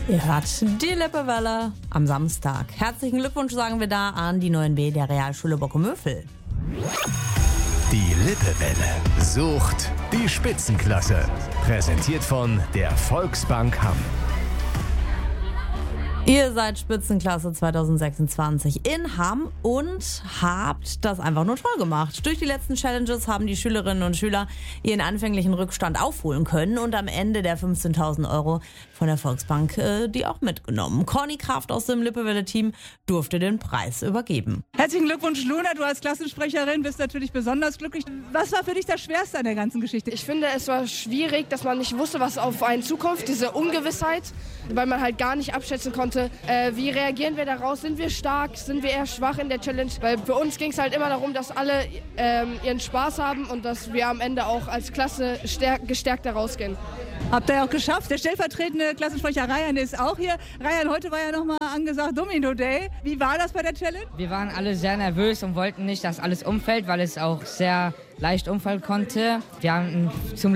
Ihr hört die Lippewelle am Samstag. Herzlichen Glückwunsch sagen wir da an die 9b der Realschule Bockumövel. Die Lippewelle sucht die Spitzenklasse. Präsentiert von der Volksbank Hamm. Ihr seid Spitzenklasse 2026 in Hamm und habt das einfach nur toll gemacht. Durch die letzten Challenges haben die Schülerinnen und Schüler ihren anfänglichen Rückstand aufholen können und am Ende der 15.000 Euro von der Volksbank die auch mitgenommen. Conny Kraft aus dem Lippewelle-Team durfte den Preis übergeben. Herzlichen Glückwunsch, Luna. Du als Klassensprecherin bist natürlich besonders glücklich. Was war für dich das Schwerste an der ganzen Geschichte? Ich finde, es war schwierig, dass man nicht wusste, was auf einen zukommt, diese Ungewissheit, weil man halt gar nicht abschätzen konnte, wie reagieren wir daraus, sind wir stark, sind wir eher schwach in der Challenge, weil für uns ging es halt immer darum, dass alle ihren Spaß haben und dass wir am Ende auch als Klasse gestärkt da rausgehen. Habt ihr auch geschafft. Der stellvertretende Klassensprecher Ryan ist auch hier. Ryan, heute war ja nochmal angesagt Domino Day. Wie war das bei der Challenge? Wir waren alle sehr nervös und wollten nicht, dass alles umfällt, weil es auch sehr leicht umfallen konnte. Wir haben zum